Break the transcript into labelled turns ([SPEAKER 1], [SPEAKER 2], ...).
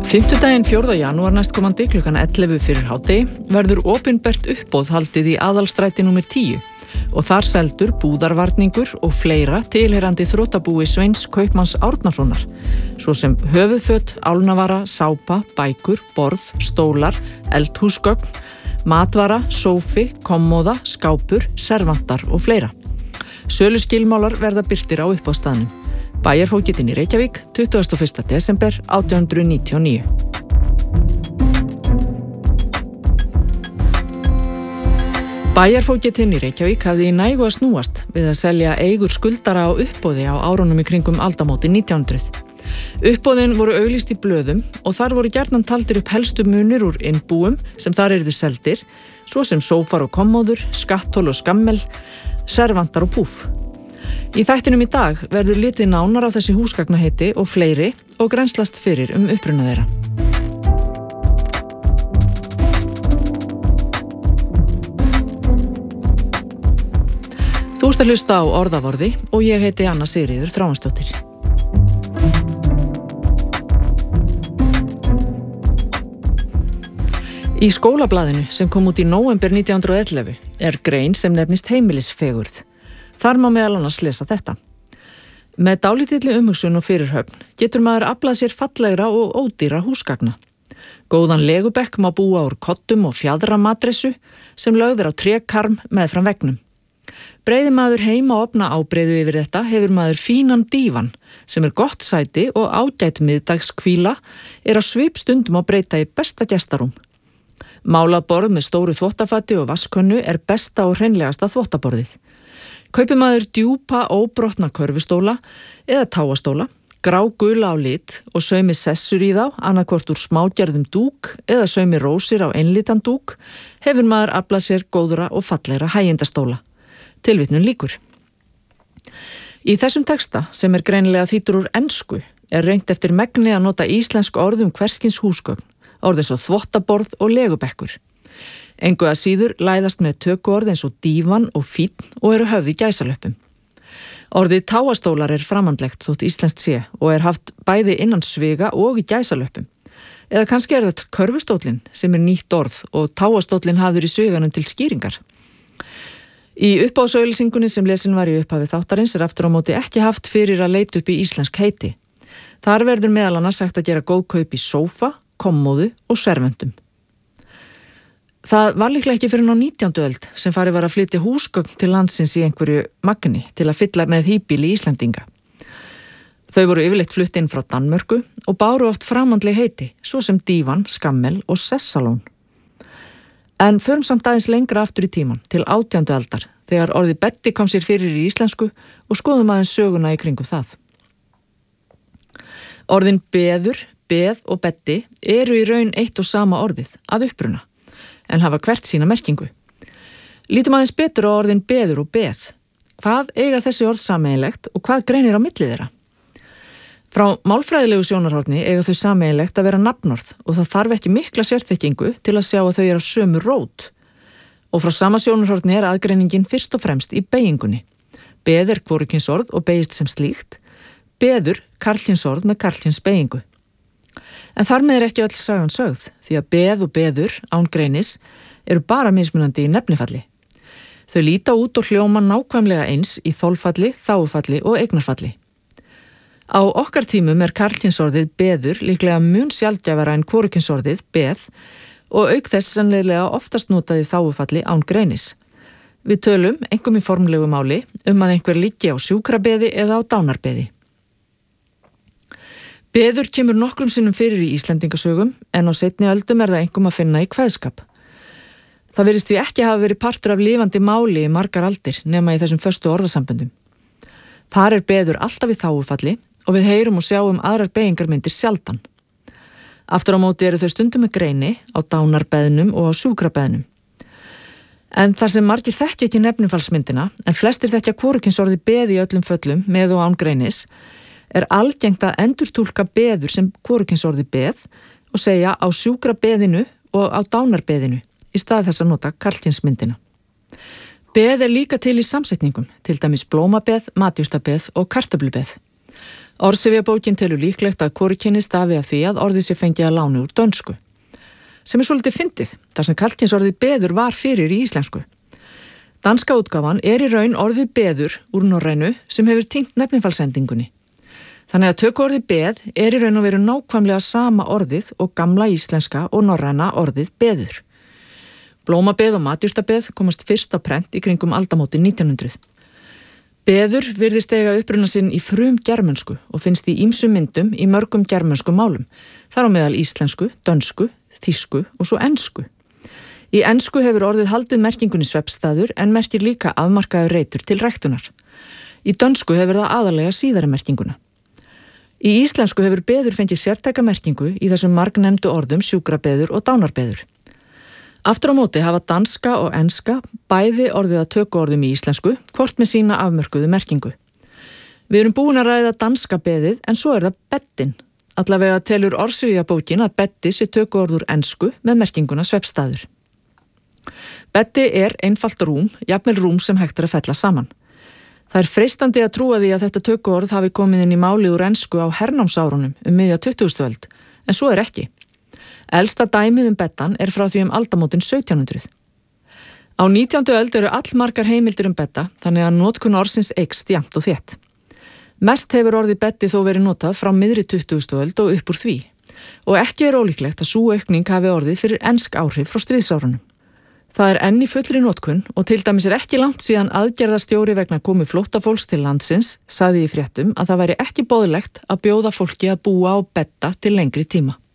[SPEAKER 1] Fimmtudaginn 4. janúar næstkomandi klukkan 11 fyrir hádegi verður opinbert uppboð haldið í Aðalstræti númer 10 og þar seldur búðarvarningur og fleira tilheyrandi þrotabúi Sveins Kaupmanns Árnasonar, svo sem höfuðföt, álnavara, sápa, bækur, borð, stólar, eldhúsgögn, matvara, sófi, kommóða, skápur, servantar og fleira. Söluskilmálar verða birtir á uppboðsstaðnum. Bæjarfógetinn í Reykjavík, 21. desember 1899. Bæjarfógetinn í Reykjavík hafði í nægu að snúast við að selja eigur skuldara á uppboði á árunum í kringum aldamótin 1900. Uppboðin voru auglýst í blöðum og þar voru gjarnan taldir upp helstu munir úr innbúum sem þar yrðu seldir, svo sem sófar og kommóður, skatthól og skammel, servantar og púff. Í þættinum í dag verður litið nánar á þessi húsgagnaheiti og fleiri og grennslast fyrir uppruna þeirra. Þú ert að hlusta á Orðavorði og ég heiti Anna Sigríður Þráinsdóttir. Í skólablaðinu sem kom út í nóvember 1911 er grein sem nefnist heimilisfegurð. Þar má meðal annars lesa þetta. Með dálítilli umhugsun og fyrirhöfn getur maður aflað sér fallegra og ódýra húsgagna. Góðan legubekk má búa úr kottum og fjaðramadressu sem lögð á trékarm meðfram veggnum. Breiði maður heima og opna ábreiðu yfir þetta hefur maður fínan dívan sem er gott sæti og ágæt miðdagskvíla á svipstundum að breyta í besta gestarúm. Málað borð með stóru þvottafati og vaskönnu er besta og hreinlegasta þvottaborðið. Kaupi maður djúpa óbrotna körfustóla eða táastóla, grágula á lit og saumi sessur í þá, annaðhvort úr smágerðum dúk eða saumi rósir á einlitan dúk, hefur maður aflað sér góðra og fallegra hægindastóla. Tilvitnun lýkur. Í þessum texta, sem er greinilega þýddur úr ensku, er reynt eftir megni að nota íslensk orð hverskins húsgögn, orð eins og þvottaborð og legubekkur. Engu að síður læðast með tökuorð eins og dívan og fínn og eru höfð í gæsalöppum. Orðið táastólar er framandlegt þótt íslenskt sé og er haft bæði innan sviga og í gæsalöppum. Eða kannski er þetta körfustólinn sem er nýtt orð og táastólinn hafður í sviganum til skýringar. Í uppáhaldsauglýsingunni sem lesin var í upphafi þáttarins er aftur á móti ekki haft fyrir að leita upp í íslensk heiti. Þar verður meðal annars sagt að gera góð kaup í sófa, kommóðu og servendum. Það var líklega ekki fyrir á 19. öld sem farið var að flytja húsgögn til landsins í einhverju magni til að fylla með híbýli Íslendinga. Þau voru yfirleitt flutt inn frá Danmörku og báru oft framandleg heiti, svo sem dívan, skammel og sessalón. En förum samt aðeins lengra aftur í tíman, til 18. aldar, þegar orðið betti kom sér fyrir í íslensku og skoðum aðeins söguna í kringum það. Orðin beður, beð og betti eru í raun eitt og sama orðið, að uppruna, en hafa hvert sína merkingu. Lítum aðeins betur á orðin beður og beð. Hvað eiga þessi orð sameiginlegt og hvað greinir á milli þeirra? Frá málfræðilegu sjónarhorni eiga þau sameiginlegt að vera nafnorð og það þarf ekki mikla sérþekkingu til að sjá að þau eru á sömu rót. Og frá sama sjónarhorni er aðgreiningin fyrst og fremst í beygingunni. Beð er hvorugkynsorð og beygist sem slíkt. Beður karlkynsorð með karlkyns beygingu. En þar með er ekki öll sagan sögð, því að beð og beður, án greinis, eru bara mismunandi í nefnifalli. Þau líta út og hljóma nákvæmlega eins í þolfalli, þágufalli og eignarfalli. Á okkar tímum er karlkynsorðið beður líklega mun sjaldgæfara en hvorugkynsorðið beð og auk þess sannlega oftast notað í þágufalli án greinis. Við tölum, einkum í formlegu máli, að einhver liggi á sjúkrabeði eða á dánarbeði. Beður kemur nokkrum sinnum fyrir í Íslendingasögum en á seinni öldum er það einkum að finna í kveðskap. Það virðist því ekki hafa verið partur af lifandi máli í margar aldir nema í þessum föstu orðasamböndum. Þar er beður alltaf í þágufalli og við heyrum og sjáum aðrar beygingarmyndir sjaldan. Aftur á móti eru þau stundum með greini á dánarbeðnum og á sjúkrabeðnum. En þar sem margir þekkja ekki nefnifallsmyndina en flestir þekkja hvorugkynsorði beð í öllum föllum með og án greinis, er algengt að endurtúlka beður sem hvorugkynsorði beð og segja á sjúkrabeðinu og á dánarbeðinu í stað þess að nota karlkynsmyndina. Beð er líka til í samsetningum, til dæmis blómabeð, matjurtabeð og kartöflubeð. Orðsifjabókin telur líklegt að hvorugkynið stafi af því að orðið sé fengið að láni úr dönsku. Sem svolítið fyndið, þar sem karlkynsorðið beður var fyrir í íslensku. Danska útgáfan í raun orðið beður úr norrænu sem hefur týnt nefnifallsendingunni. Þannig að tökuorðið beð í raun og veru nákvæmlega sama orðið og gamla íslenska og norræna orðið beður. Blómabeð og matjurtabeð komast fyrst á prent í kringum aldamótin 1900. Beður virðist eiga uppruna sinn í germönsku og finnst í ýmsum myndum í mörgum germönskum málum, þar á meðal íslensku, dönsku, þýsku og svo ensku. Í ensku hefur orðið haldið merkingunni svefnstaður en merkir líka afmarkaður reitur til ræktunar. Í dönsku hefur það aðalega síðari merkinguna. Í íslensku hefur beður fengið sértæka merkingu í þessum margnefndu orðum sjúkrabeður og dánarbeður. Aftur á móti hafa danska og enska bæði orðið að tökuorðum í íslensku, hvort með sína afmörkuðu merkingu. Við erum búin að ræða danska beðið en svo það beddin. Allavega telur orðsifjabókin að beddi sé tökuorður ensku með merkinguna svefnstaður. Beddi einfalt rúm, jafnvel rúm sem hægt að fella saman. Það freistandi að trúa því að þetta tökuorð hafi komið inn í máli úr ensku á hernámsárunum miðja 20. öld, en svo ekki. Elsta dæmið beddan frá því aldamótin 1700. Á 19. öld eru allmargar heimildir bedda, þannig að notkun orðsins eykst jafnt og þétt. Mest hefur orðið beddi þó verið notað frá miðri 20. öld og upp úr því. Og ekki ólíklegt að sú aukning hafi orðið fyrir ensk áhrif frá stríðsárunum. Það enn í fullri notkun og til dæmis ekki langt síðan aðgerðastjóri vegna komu flóttafólks til landsins sagði í fréttum að það væri ekki boðlegt að bjóða fólki að búa á bedda til lengri tíma.